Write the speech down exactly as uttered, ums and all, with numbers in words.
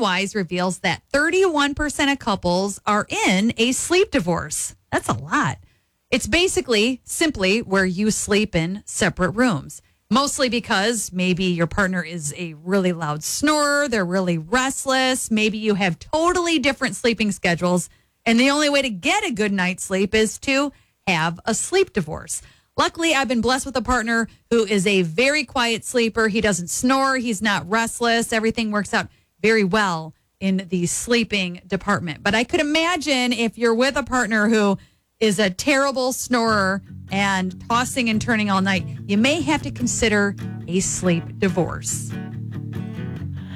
Wise reveals that thirty-one percent of couples are in a sleep divorce. That's a lot. It's basically simply where you sleep in separate rooms, mostly because maybe your partner is a really loud snorer, they're really restless, maybe you have totally different sleeping schedules, and the only way to get a good night's sleep is to have a sleep divorce. Luckily, I've been blessed with a partner who is a very quiet sleeper. He doesn't snore, he's not restless, everything works out very well in the sleeping department. But I could imagine if you're with a partner who is a terrible snorer and tossing and turning all night, you may have to consider a sleep divorce.